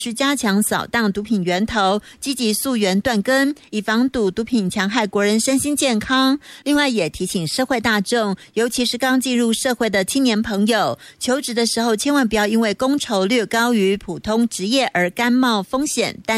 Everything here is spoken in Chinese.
需加强扫荡毒品源头，积极溯源断根，以防堵毒品戕害国人身心健康。另外也提醒社会大众，尤其是刚进入社会的青年朋友，求职的时候千万不要因为工酬略高于普通职业而甘冒风险，